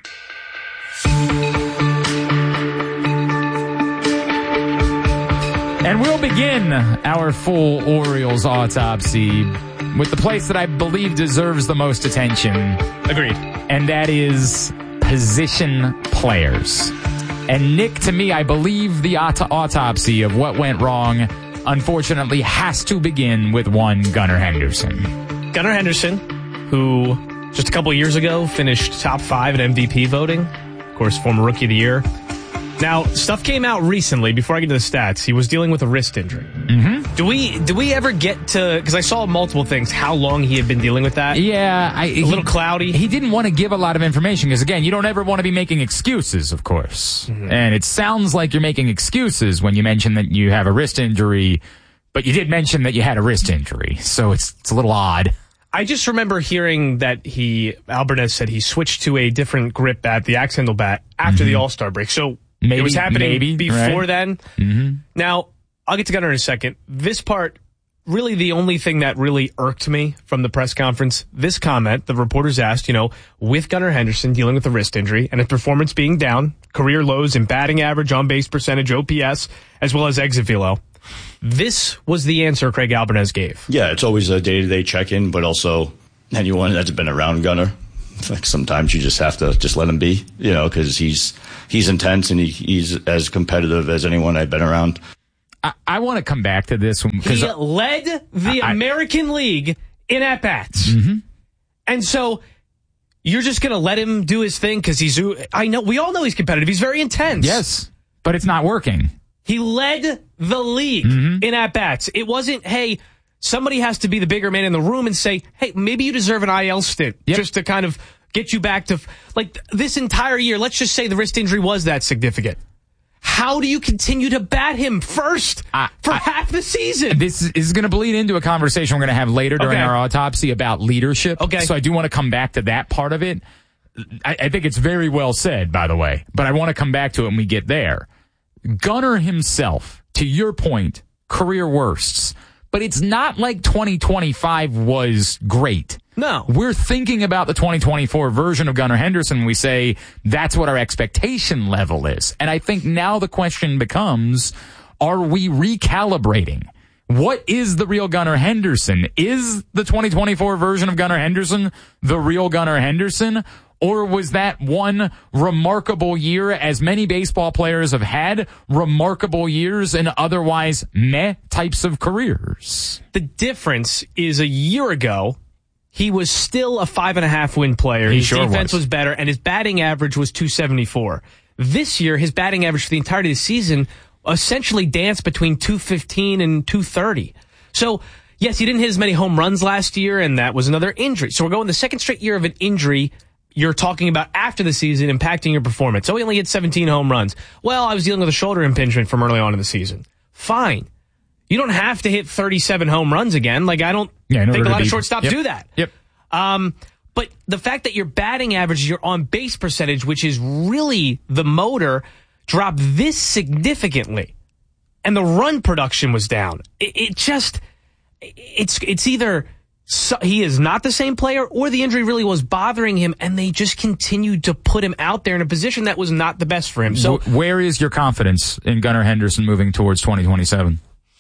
And we'll begin our full Orioles autopsy with the place that I believe deserves the most attention. Agreed. And that is position players. And Nick, to me, I believe the auto- autopsy of what went wrong, unfortunately, has to begin with one Gunnar Henderson. Gunnar Henderson, who just a couple of years ago finished top five in M V P voting. Of course, former Rookie of the Year. Now, stuff came out recently, before I get to the stats, he was dealing with a wrist injury. Mm-hmm. Do we do we ever get to, because I saw multiple things, how long he had been dealing with that? Yeah. I, a he, little cloudy. He didn't want to give a lot of information because, again, you don't ever want to be making excuses, of course. Mm-hmm. And it sounds like you're making excuses when you mention that you have a wrist injury, but you did mention that you had a wrist injury. So it's it's a little odd. I just remember hearing that he, Albarnez said he switched to a different grip bat, the axe handle bat, after mm-hmm. the All-Star break. So maybe, it was happening maybe, before right? then. Mm-hmm. Now, I'll get to Gunnar in a second. This part, really the only thing that really irked me from the press conference, this comment, the reporters asked, you know, with Gunnar Henderson dealing with a wrist injury and his performance being down, career lows in batting average, on-base percentage, O P S, as well as exit velo, this was the answer Craig Albarnez gave. Yeah, it's always a day-to-day check-in, but also anyone that's been around Gunnar, like sometimes you just have to just let him be, you know, because he's, he's intense and he, he's as competitive as anyone I've been around. I, I want to come back to this one. He led the I, American League in at-bats. Mm-hmm. And so you're just going to let him do his thing because he's, I know, we all know he's competitive. He's very intense. Yes, but it's not working. He led the league mm-hmm. in at-bats. It wasn't, hey, somebody has to be the bigger man in the room and say, hey, maybe you deserve an I L stint yep. just to kind of get you back to, like, this entire year. Let's just say the wrist injury was that significant. How do you continue to bat him first I, for I, half the season? This is going to bleed into a conversation we're going to have later during okay. our autopsy about leadership. Okay. So I do want to come back to that part of it. I, I think it's very well said, by the way, but I want to come back to it when we get there. Gunnar himself, to your point, career worsts. But it's not like twenty twenty-five was great. No. We're thinking about the twenty twenty-four version of Gunnar Henderson when we say that's what our expectation level is. And I think now the question becomes, are we recalibrating? What is the real Gunnar Henderson? Is the twenty twenty-four version of Gunnar Henderson the real Gunnar Henderson? Or was that one remarkable year, as many baseball players have had remarkable years in otherwise meh types of careers? The difference is a year ago, he was still a five and a half win player. He his sure defense was. was better, and his batting average was two seventy-four. This year, his batting average for the entirety of the season essentially danced between two fifteen and two thirty. So, yes, he didn't hit as many home runs last year, and that was another injury. So we're going the second straight year of an injury you're talking about after the season impacting your performance. Oh, he only hit seventeen home runs. Well, I was dealing with a shoulder impingement from early on in the season. Fine. You don't have to hit thirty-seven home runs again. Like, I don't yeah, think a lot be, of shortstops yep, do that. Yep. Um, but the fact that your batting average, your on-base percentage, which is really the motor, dropped this significantly, and the run production was down. It, it just, it's it's either so, he is not the same player, or the injury really was bothering him, and they just continued to put him out there in a position that was not the best for him. So, where is your confidence in Gunnar Henderson moving towards twenty twenty-seven?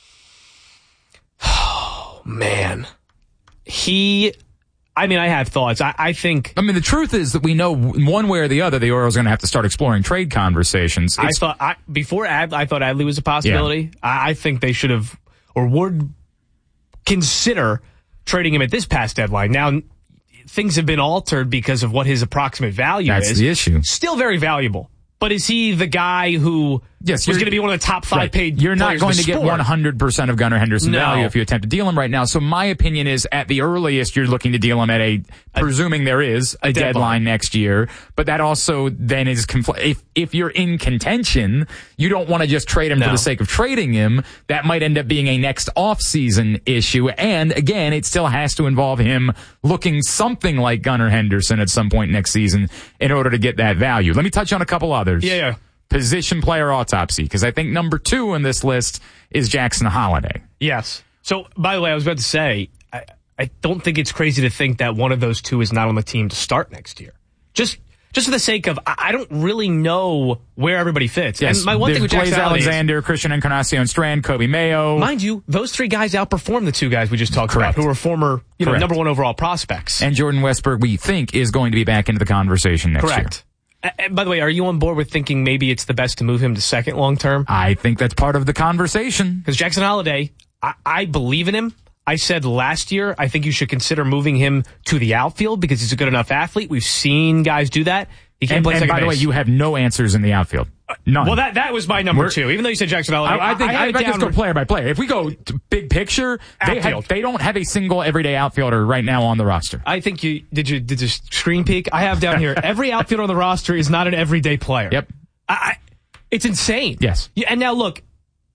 Oh, man. He, I mean, I have thoughts. I, I think... I mean, the truth is that we know one way or the other the Orioles are going to have to start exploring trade conversations. It's, I thought, I, before Ad, I thought Adley was a possibility. Yeah. I, I think they should have, or would consider trading him at this past deadline. Now, things have been altered because of what his approximate value That's is. That's the issue. Still very valuable. But is he the guy who yes, was going to be one of the top five right. paid You're not going to sport? get one hundred percent of Gunnar Henderson no. value if you attempt to deal him right now. So my opinion is, at the earliest, you're looking to deal him at a, a presuming there is, a, a deadline. deadline next year. But that also then is, confl- if, if you're in contention, you don't want to just trade him no. for the sake of trading him. That might end up being a next off-season issue. And again, it still has to involve him looking something like Gunnar Henderson at some point next season in order to get that value. Let me touch on a couple others. Yeah, yeah. Position player autopsy, because I think number two on this list is Jackson Holliday. Yes. So, by the way, I was about to say, I, I don't think it's crazy to think that one of those two is not on the team to start next year. Just just for the sake of, I, I don't really know where everybody fits. Yes. And my one There's thing with Blaze Jackson Holliday Alexander, is, Christian Encarnacion Strand, Kobe Mayo. Mind you, those three guys outperform the two guys we just talked Correct. about, who are former, you know, Correct. number one overall prospects. And Jordan Westberg, we think, is going to be back into the conversation next Correct. year. Correct. Uh, by the way, are you on board with thinking maybe it's the best to move him to second long term? I think that's part of the conversation. Because Jackson Holliday, I, I believe in him. I said last year, I think you should consider moving him to the outfield because he's a good enough athlete. We've seen guys do that. He can't and, play and second by base. the way, you have no answers in the outfield. None. Well, that that was my number We're, two. Even though you said Jackson Holiday, I, I think I, I, I, I just go player by player. If we go to big picture, they, have, they don't have a single everyday outfielder right now on the roster. I think you did. You did you screen peek? I have down here every outfielder on the roster is not an everyday player. Yep, I, I, it's insane. Yes, yeah, and now look,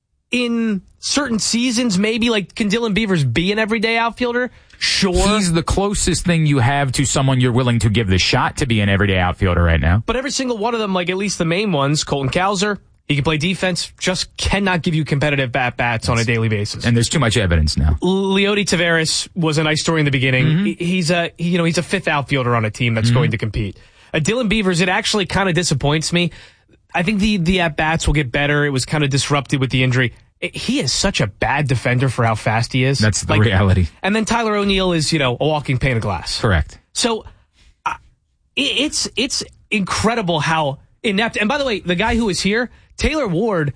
in certain seasons, maybe like can Dylan Beavers be an everyday outfielder? Sure. He's the closest thing you have to someone you're willing to give the shot to be an everyday outfielder right now. But every single one of them, like at least the main ones, Colton Cowser, he can play defense, just cannot give you competitive bat-bats on a daily basis. And there's too much evidence now. Leody Taveras was a nice story in the beginning. Mm-hmm. He, he's a he, you know he's a fifth outfielder on a team that's mm-hmm. going to compete. Uh, Dylan Beavers, it actually kind of disappoints me. I think the the at-bats will get better. It was kind of disrupted with the injury. He is such a bad defender for how fast he is. That's the like, reality. And then Tyler O'Neill is, you know, a walking pane of glass. Correct. So uh, it's it's incredible how inept. And by the way, the guy who was here, Taylor Ward,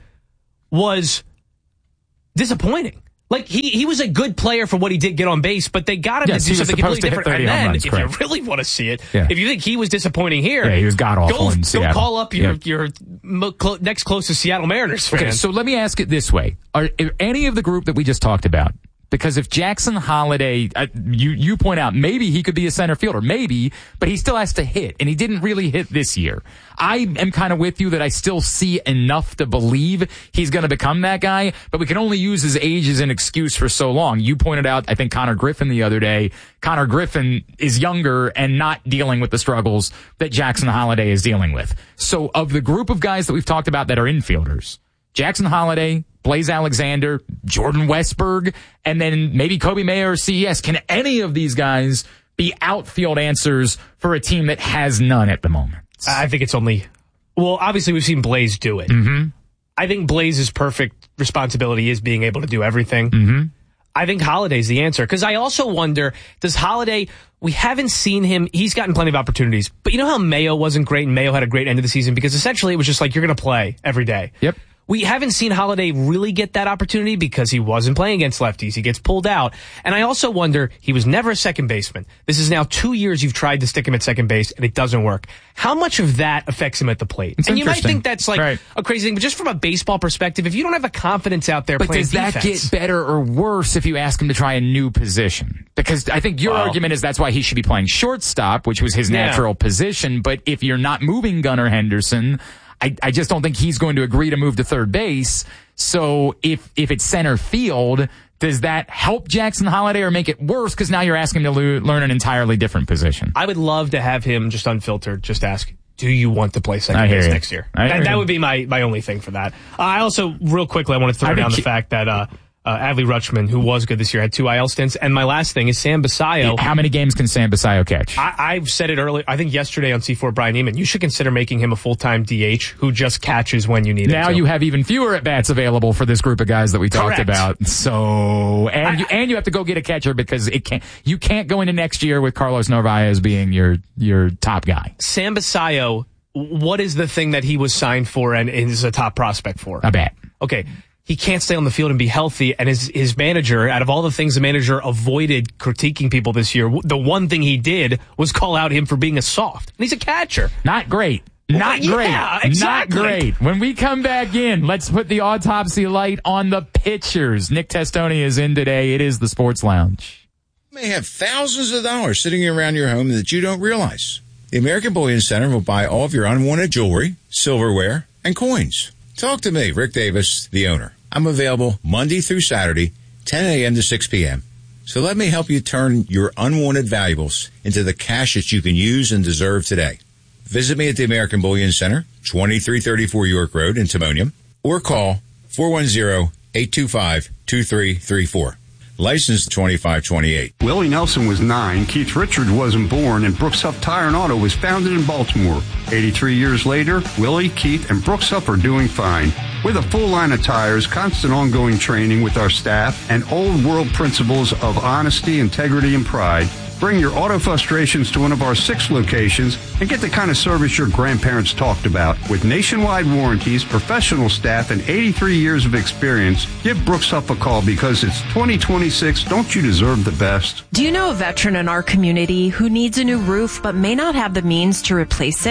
was disappointing. Like, he, he was a good player for what he did get on base, but they got him yes, to do something completely different. And then, runs, if correct. you really want to see it, yeah. if you think he was disappointing here, yeah, he was god-awful go, in go Seattle. call up your, yep. your mo- clo- next closest Seattle Mariners fan. Okay, so let me ask it this way. Are, are any of the group that we just talked about, because if Jackson Holiday, uh, you, you point out, maybe he could be a center fielder, maybe, but he still has to hit, and he didn't really hit this year. I am kind of with you that I still see enough to believe he's going to become that guy, but we can only use his age as an excuse for so long. You pointed out, I think, Connor Griffin the other day. Connor Griffin is younger and not dealing with the struggles that Jackson Holiday is dealing with. So of the group of guys that we've talked about that are infielders, Jackson Holiday, Blaze Alexander, Jordan Westberg, and then maybe Kobe Mayer or C E S. Can any of these guys be outfield answers for a team that has none at the moment? I think it's only, well, obviously we've seen Blaze do it. Mm-hmm. I think Blaze's perfect responsibility is being able to do everything. Mm-hmm. I think Holiday's the answer. Because I also wonder, does Holiday, we haven't seen him, he's gotten plenty of opportunities. But you know how Mayo wasn't great and Mayo had a great end of the season? Because essentially it was just like, you're going to play every day. Yep. We haven't seen Holiday really get that opportunity because he wasn't playing against lefties. He gets pulled out. And I also wonder, he was never a second baseman. This is now two years you've tried to stick him at second base and it doesn't work. How much of that affects him at the plate? It's and you might think that's like right. a crazy thing, but just from a baseball perspective, if you don't have a confidence out there but playing does that defense, get better or worse if you ask him to try a new position? Because I think your well, argument is that's why he should be playing shortstop, which was his yeah. natural position. But if you're not moving Gunnar Henderson, I, I just don't think he's going to agree to move to third base. So if if it's center field, does that help Jackson Holiday or make it worse? Because now you're asking him to lo- learn an entirely different position. I would love to have him just unfiltered, just ask, do you want to play second I hear base you. next year? I hear That, that you. would be my, my only thing for that. Uh, I also, real quickly, I want to throw I down think the he- fact that uh, uh, Adley Rutschman, who was good this year, had two I L stints. And my last thing is Sam Basayo. How many games can Sam Basayo catch? I, I've said it earlier, I think yesterday on C four, Brian Neiman, you should consider making him a full-time D H who just catches when you need it. Now you have even fewer at-bats available for this group of guys that we talked Correct. about. So, and I, you, and you have to go get a catcher because it can't, you can't go into next year with Carlos Narvaez being your, your top guy. Sam Basayo, what is the thing that he was signed for and is a top prospect for? A bat. Okay. He can't stay on the field and be healthy. And his, his manager, out of all the things the manager avoided critiquing people this year, the one thing he did was call out him for being a soft. And he's a catcher. Not great. Not Well, great. yeah, exactly. Not great. When we come back in, let's put the autopsy light on the pitchers. Nick Testoni is in today. It is the Sports Lounge. You may have thousands of dollars sitting around your home that you don't realize. The American Bullion Center will buy all of your unwanted jewelry, silverware, and coins. Talk to me, Rick Davis, the owner. I'm available Monday through Saturday, ten a.m. to six p.m. So let me help you turn your unwanted valuables into the cash that you can use and deserve today. Visit me at the American Bullion Center, twenty-three thirty-four York Road in Timonium, or call four one zero, eight two five, two three three four. License twenty-five twenty-eight. Willie Nelson was nine, Keith Richards wasn't born, and Brooks Huff Tire and Auto was founded in Baltimore. eighty-three years later, Willie, Keith, and Brooks Huff are doing fine. With a full line of tires, constant ongoing training with our staff, and old world principles of honesty, integrity, and pride, bring your auto frustrations to one of our six locations and get the kind of service your grandparents talked about. With nationwide warranties, professional staff, and eighty-three years of experience, give Brooks Huff a call because it's twenty twenty-six. Don't you deserve the best? Do you know a veteran in our community who needs a new roof but may not have the means to replace it?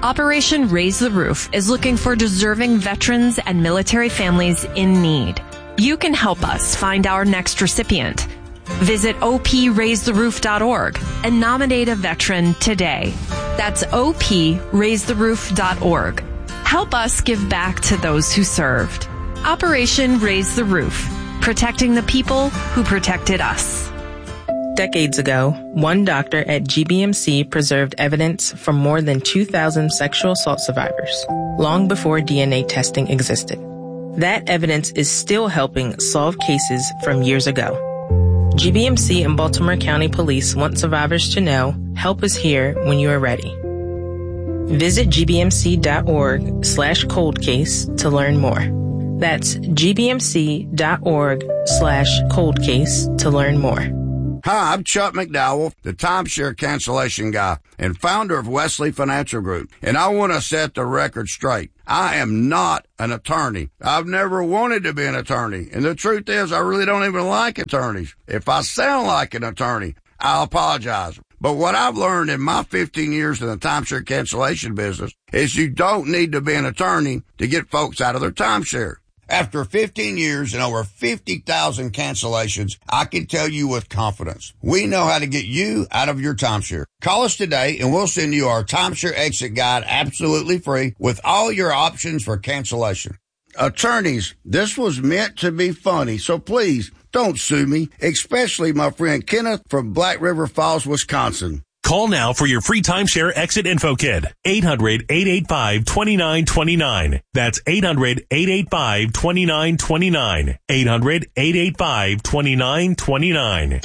Operation Raise the Roof is looking for deserving veterans and military families in need. You can help us find our next recipient. Visit O P raise the roof dot org and nominate a veteran today. That's O P raise the roof dot org. Help us give back to those who served. Operation Raise the Roof, protecting the people who protected us. Decades ago, one doctor at G B M C preserved evidence from more than two thousand sexual assault survivors, long before D N A testing existed. That evidence is still helping solve cases from years ago. G B M C and Baltimore County Police want survivors to know, help us here when you are ready. Visit gbmc.org slash cold case to learn more. That's gbmc.org slash cold case to learn more. Hi, I'm Chuck McDowell, the timeshare cancellation guy and founder of Wesley Financial Group, and I want to set the record straight. I am not an attorney. I've never wanted to be an attorney, and the truth is I really don't even like attorneys. If I sound like an attorney, I'll apologize. But what I've learned in my fifteen years in the timeshare cancellation business is you don't need to be an attorney to get folks out of their timeshare. After fifteen years and over fifty thousand cancellations, I can tell you with confidence, we know how to get you out of your timeshare. Call us today and we'll send you our timeshare exit guide absolutely free with all your options for cancellation. Attorneys, this was meant to be funny, so please don't sue me, especially my friend Kenneth from Black River Falls, Wisconsin. Call now for your free timeshare exit info kit. eight hundred, eight eight five, two nine two nine. That's eight hundred, eight eight five, two nine two nine. eight hundred, eight eight five, two nine two nine.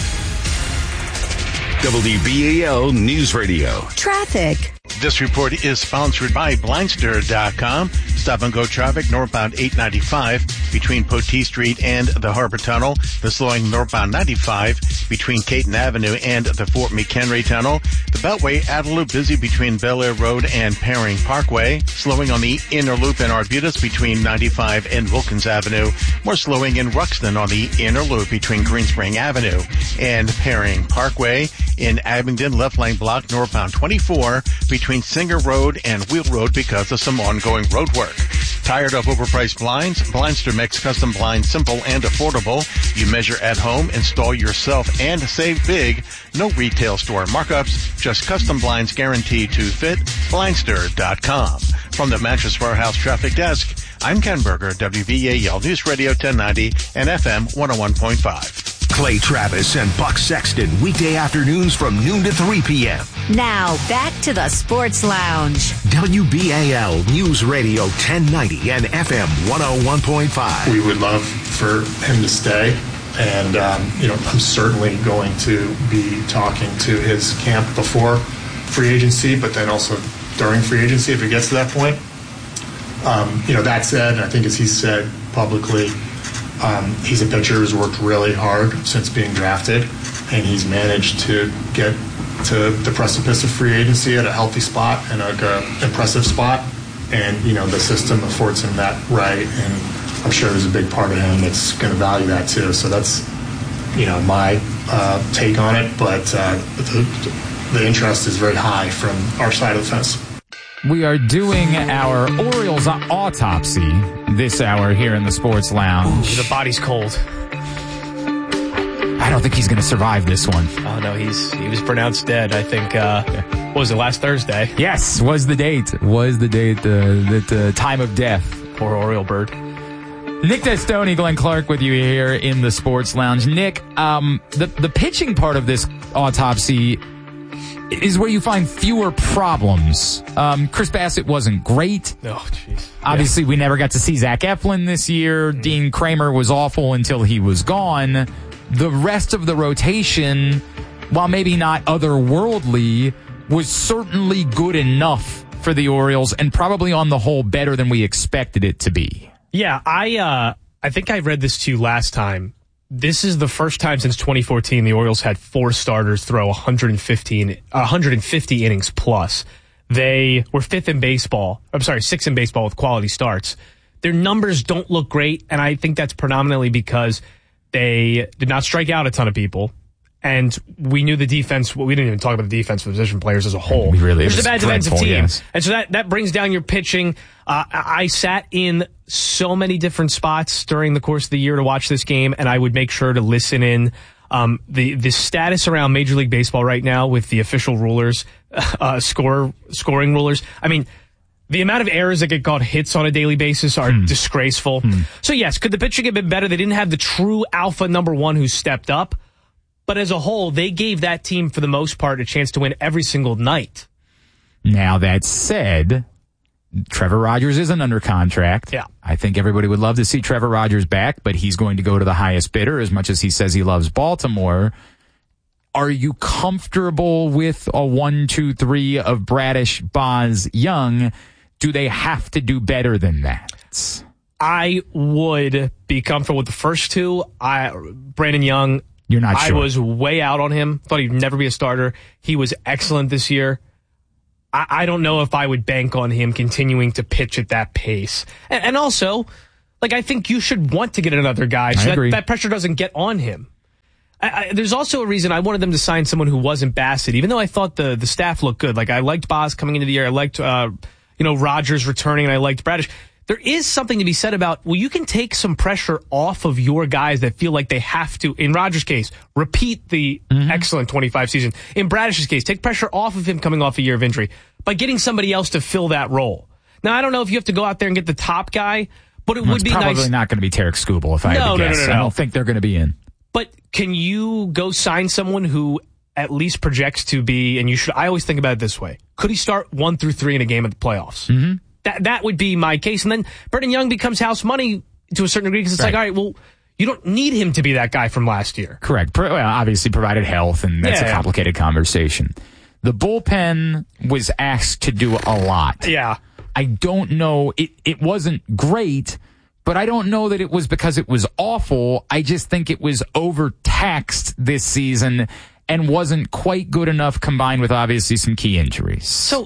W B A L News Radio. Traffic. This report is sponsored by Blindster dot com. Stop and go traffic northbound eight ninety-five between Potee Street and the Harbor Tunnel. The slowing northbound ninety-five between Caton Avenue and the Fort McHenry Tunnel. The Beltway outer loop busy between Bel Air Road and Paring Parkway. Slowing on the inner loop in Arbutus between ninety-five and Wilkins Avenue. More slowing in Ruxton on the inner loop between Greenspring Avenue and Paring Parkway. In Abingdon, left lane block northbound twenty-four between Singer Road and Wheel Road because of some ongoing road work. Tired of overpriced blinds? Blindster makes custom blinds simple and affordable. You measure at home, install yourself, and save big. No retail store markups, just custom blinds guaranteed to fit. Blindster dot com. From the Mattress Warehouse Traffic Desk, I'm Ken Berger, W B A L News Radio ten ninety and F M one oh one point five. Clay Travis and Buck Sexton, weekday afternoons from noon to three p.m. Now, back to the Sports Lounge. W B A L News Radio ten ninety and F M one oh one point five. We would love for him to stay, and um, you know, I'm certainly going to be talking to his camp before free agency, but then also during free agency if it gets to that point. Um, you know, that said, and I think as he said publicly, Um, he's a pitcher who's worked really hard since being drafted, and he's managed to get to the precipice of free agency at a healthy spot and a, a impressive spot. And, you know, the system affords him that right, and I'm sure there's a big part of him that's going to value that too. So that's, you know, my uh, take on it. But uh, the, the interest is very high from our side of the fence. We are doing our Orioles autopsy this hour here in the Sports Lounge. Ooh, the body's cold. I don't think he's going to survive this one. Oh, no, he's he was pronounced dead, I think, uh, what was it, last Thursday? Yes, was the date. Was the date, uh, the, the time of death. Poor Oriole bird. Nick Testoni, Glenn Clark with you here in the Sports Lounge. Nick, um, the, the pitching part of this autopsy is where you find fewer problems. Um, Chris Bassett wasn't great. Oh, jeez. Obviously, yeah. We never got to see Zach Eflin this year. Mm. Dean Kramer was awful until he was gone. The rest of the rotation, while maybe not otherworldly, was certainly good enough for the Orioles and probably on the whole better than we expected it to be. Yeah, I uh, I think I read this to you last time. This is the first time since twenty fourteen the Orioles had four starters throw one hundred fifteen, one hundred fifty innings plus. They were fifth in baseball. I'm sorry, sixth in baseball with quality starts. Their numbers don't look great, and I think that's predominantly because they did not strike out a ton of people, And we knew the defense. Well, we didn't even talk about the defense for position players as a whole. We really, it was a bad defensive team. Yes. And so that, that brings down your pitching. Uh, I sat in so many different spots during the course of the year to watch this game, and I would make sure to listen in. Um, the, the status around Major League Baseball right now with the official rulers, uh, score, scoring rulers. I mean, the amount of errors that get called hits on a daily basis are hmm. disgraceful. Hmm. So yes, could the pitching have been better? They didn't have the true alpha number one who stepped up. But as a whole, they gave that team, for the most part, a chance to win every single night. Now, that said, Trevor Rogers isn't under contract. Yeah. I think everybody would love to see Trevor Rogers back, but he's going to go to the highest bidder as much as he says he loves Baltimore. Are you comfortable with a one, two, three of Bradish, Boz, Young? Do they have to do better than that? I would be comfortable with the first two. I Brandon Young... You're not sure. I was way out on him. Thought he'd never be a starter. He was excellent this year. I, I don't know if I would bank on him continuing to pitch at that pace. And, and also, like, I think you should want to get another guy so that, that pressure doesn't get on him. I, I, there's also a reason I wanted them to sign someone who wasn't Bassett, even though I thought the, the staff looked good. Like, I liked Boz coming into the year. I liked, uh, you know, Rogers returning, and I liked Bradish. There is something to be said about, well, you can take some pressure off of your guys that feel like they have to, in Rogers' case, repeat the mm-hmm. excellent twenty-five season. In Bradish's case, take pressure off of him coming off a year of injury by getting somebody else to fill that role. Now, I don't know if you have to go out there and get the top guy, but it well, would be probably nice. Probably not going to be Tarek Skubal if I no, had to no, guess. No, no, no, I don't think they're going to be in. But can you go sign someone who at least projects to be, and you should, I always think about it this way, could he start one through three in a game of the playoffs? Mm-hmm. That that would be my case. And then Brendan Young becomes house money to a certain degree because it's right. like, all right, well, you don't need him to be that guy from last year. Correct. Well, obviously provided health, and that's yeah, a complicated yeah. conversation. The bullpen was asked to do a lot. Yeah. I don't know. It, it wasn't great, but I don't know that it was because it was awful. I just think it was overtaxed this season and wasn't quite good enough combined with obviously some key injuries. So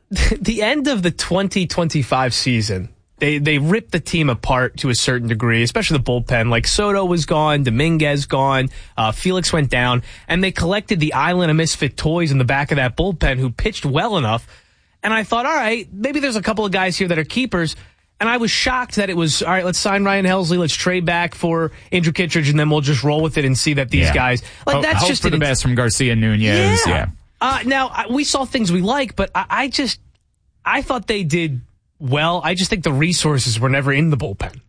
the end of the twenty twenty-five season, they they ripped the team apart to a certain degree, especially the bullpen. Like Soto was gone, Dominguez gone, uh, Felix went down, and they collected the island of misfit toys in the back of that bullpen who pitched well enough. And I thought, all right, maybe there's a couple of guys here that are keepers. And I was shocked that it was, all right, let's sign Ryan Helsley, let's trade back for Andrew Kittredge, and then we'll just roll with it and see that these yeah. guys, like Ho- that's hope just for the an, best from Garcia Nunez. Yeah. yeah. Uh, now, we saw things we like, but I, I just, I thought they did well. I just think the resources were never in the bullpen.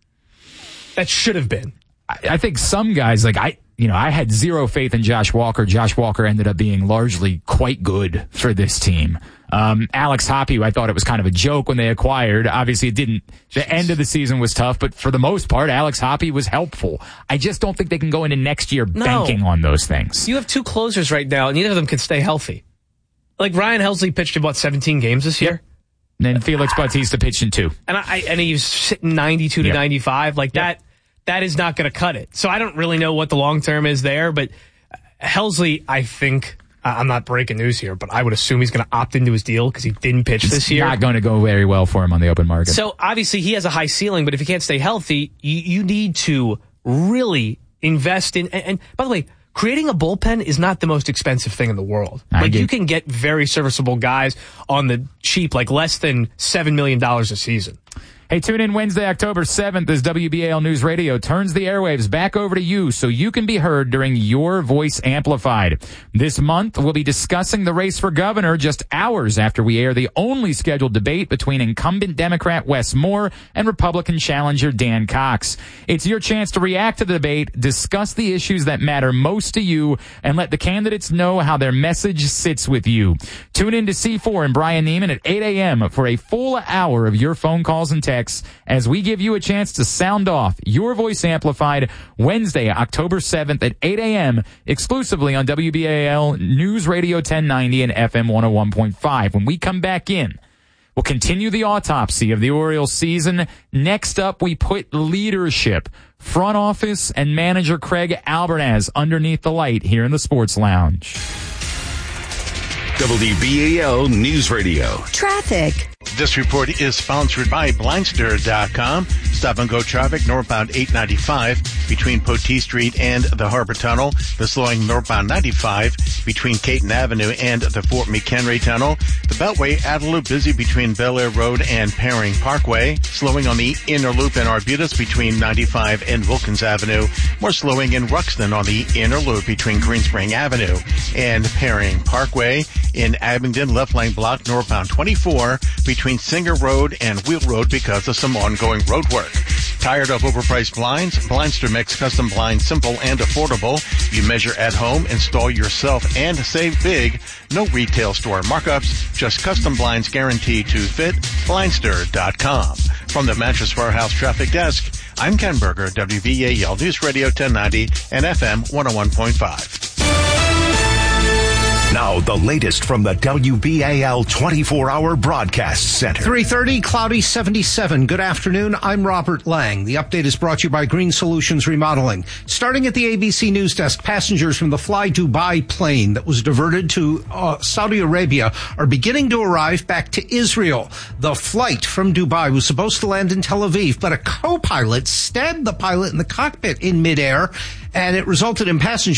That should have been. I, I think some guys, like I, you know, I had zero faith in Josh Walker. Josh Walker ended up being largely quite good for this team. Um, Alex Hoppe, I thought it was kind of a joke when they acquired. Obviously, it didn't. The end of the season was tough, but for the most part, Alex Hoppe was helpful. I just don't think they can go into next year no. banking on those things. You have two closers right now, and neither of them can stay healthy. Like Ryan Helsley pitched in, what, seventeen games this year? Yep. And then Felix Bautista pitched in two. And I and he was sitting ninety-two to yep. ninety-five. Like yep. that, that is not going to cut it. So I don't really know what the long term is there, but Helsley, I think, I'm not breaking news here, but I would assume he's going to opt into his deal because he didn't pitch it's this year. It's not going to go very well for him on the open market. So obviously he has a high ceiling, but if he can't stay healthy, you, you need to really invest in. And, and by the way, creating a bullpen is not the most expensive thing in the world. I Like get, you can get very serviceable guys on the cheap, like less than seven million dollars a season. Hey, tune in Wednesday, October seventh as W B A L News Radio turns the airwaves back over to you so you can be heard during your voice amplified. This month, we'll be discussing the race for governor just hours after we air the only scheduled debate between incumbent Democrat Wes Moore and Republican challenger Dan Cox. It's your chance to react to the debate, discuss the issues that matter most to you, and let the candidates know how their message sits with you. Tune in to C four and Brian Neiman at eight a.m. for a full hour of your phone calls and texts as we give you a chance to sound off your voice amplified Wednesday, October seventh at eight a.m. exclusively on W B A L News Radio ten ninety and F M one oh one point five. When we come back in, we'll continue the autopsy of the Orioles season. Next up, we put leadership, front office, and manager Craig Albertaz underneath the light here in the Sports Lounge. W B A L News Radio. Traffic. This report is sponsored by Blindster dot com. Stop-and-go traffic northbound eight ninety-five between Potee Street and the Harbor Tunnel. The slowing northbound ninety-five between Caton Avenue and the Fort McHenry Tunnel. The Beltway outer loop busy between Bel Air Road and Paring Parkway. Slowing on the inner loop in Arbutus between ninety-five and Wilkins Avenue. More slowing in Ruxton on the inner loop between Greenspring Avenue and Paring Parkway. In Abingdon, left lane block northbound twenty-four between Singer Road and Wheel Road because of some ongoing road work. Tired of overpriced blinds? Blindster makes custom blinds simple and affordable. You measure at home, install yourself, and save big. No retail store markups, just custom blinds guaranteed to fit. Blindster dot com. From the Mattress Warehouse Traffic Desk, I'm Ken Berger, W B A L News Radio ten ninety and F M one oh one point five. Now, the latest from the W B A L twenty-four hour Broadcast Center. three thirty, cloudy seventy-seven. Good afternoon. I'm Robert Lang. The update is brought to you by Green Solutions Remodeling. Starting at the A B C News Desk, passengers from the Fly Dubai plane that was diverted to uh, Saudi Arabia are beginning to arrive back to Israel. The flight from Dubai was supposed to land in Tel Aviv, but a co-pilot stabbed the pilot in the cockpit in midair, and it resulted in passengers